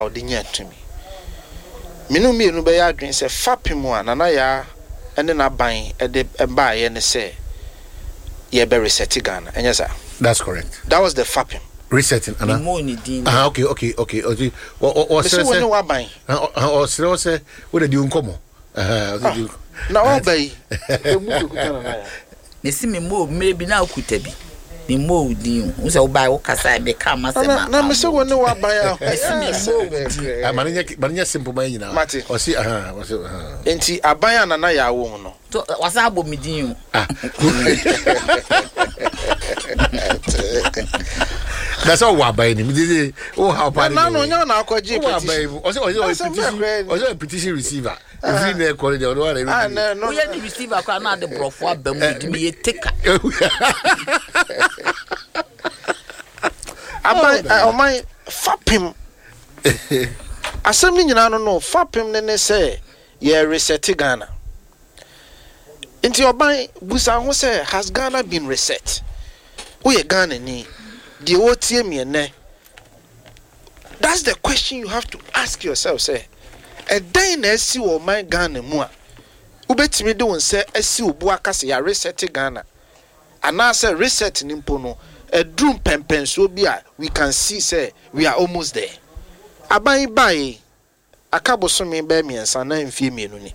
odinya to me. Minu mienu be ya adwen se fapem a nana ya ene na ban e de ba ye ne se ye be reset Ghana. Enya sa. That's correct. That was the fapem. Resetting okay. O se woni wa ban. O se we dey nkomo. Na o bai. E mu kuta na ya. Nesi me mo maybe na okuta bi. Me mo udi. Wo se wo bai wo kasa be ka masema. Na me se woni wa ban a. Manya simple man nyina. O si o se enti aban na ya wo no. To wasa abo midin. That's all wa buy ni. Oh how bad. No na akwaji petition. Also petition receiver. If you na call the one no. We the receiver kwa na the brofo abam di me taker. Abai my fapim. Asem ni nyina no fapim ne say ye reset Ghana. Inti oban busa ho say has Ghana been reset? Who ye Ghana ni? The OTM. That's the question you have to ask yourself. Say, a day na esi wo man Ghana mu a, ubetimi de won say esi obu akase ya reset Ghana. Ana say reset ni mpo no, a drum pempen so bi a we can see say we are almost there. Aban bai akaboso me ba miensa na mfie mienu ni.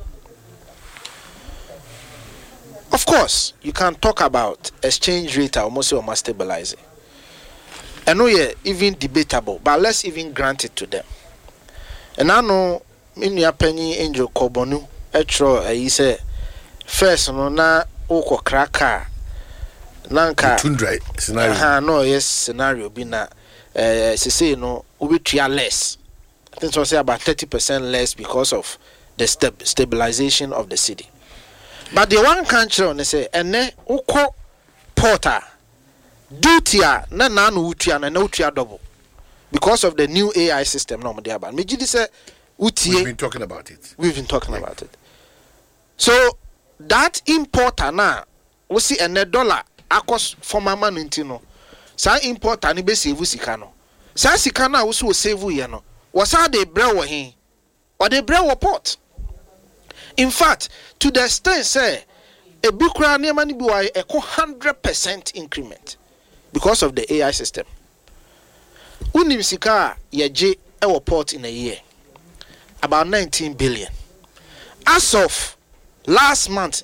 Of course, you can talk about exchange rate almost stabilizing. I know yeah, even debatable, but let's even grant it to them. And I know in your penny angel Kobonu, he said, first no na oko kraka nanka tundra scenario. No, yes, scenario bina say no ubi tria less. I think so say about 30% less because of the stabilization of the city. But the one country on say ene uko porter duty na no utia na utia double because of the new AI system no dey about. Meji say utie. We've been talking about it. So that importer na we see ene dollar akos former man ntino. Sa importer ni be save sika no. Sa sika na we so save ye no. Was how they bre wo hin or they bre wo port. In fact, to the extent say a bukra near money be a 100% increment because of the AI system. Unim sika yeje ewo port in a year about 19 billion. As of last month,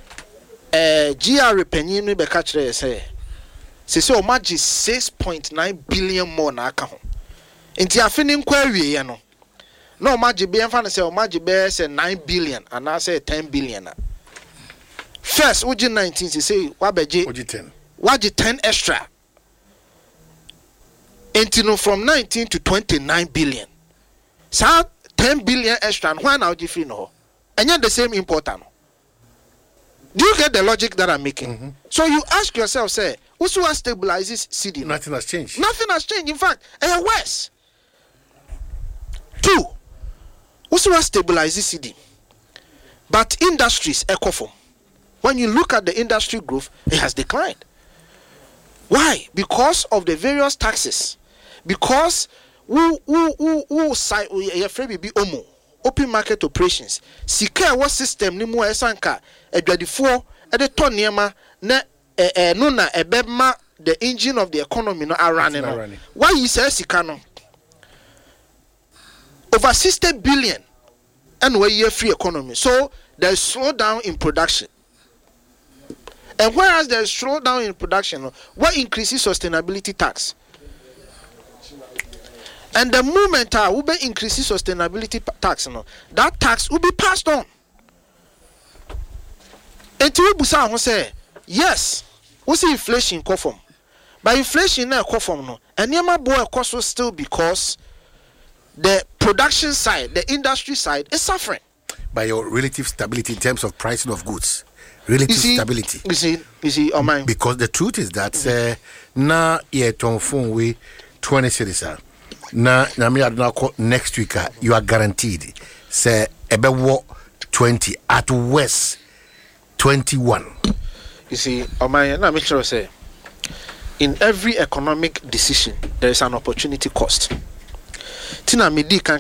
GR penny be catch say o maji 6.9 billion more na aka ho. Inti afini nkwawie ye no. No maji be enfan say o maji be say 9 billion and I say 10 billion. First uji 19 say wabeje uji 10. Waji 10 extra. Intino from 19 to 29 billion. So 10 billion extra and why now uji no? And yet the same importer no. Do you get the logic that I'm making? Mm-hmm. So you ask yourself, say, who's who stabilizes CD? Nothing has changed. Nothing has changed. In fact, worse. 2. Who's who stabilizes CD? But industries echo. When you look at the industry growth, it has declined. Why? Because of the various taxes. Because open market operations. Sika what system ni mo esanka edwadifo edeton niema na no na ebema the engine of the economy no running no. Why you say sika no? Over 60 billion and we year free economy. So there's slowdown in production. And whereas there's slowdown in production, what increases sustainability tax? And the moment Uber increases sustainability tax, that tax will be passed on. Until Busa say, yes, we see inflation come. But inflation now come no. And yama boy cost still because the production side, the industry side is suffering. By your relative stability in terms of pricing of goods. Relative stability. You see, oh my. Because the truth is that na ye ton phone we 20 cities na me aduna next week you are guaranteed say ebe wo 20 at worst 21. You see, oh my, na me sure say in every economic decision there is an opportunity cost. tina medi kan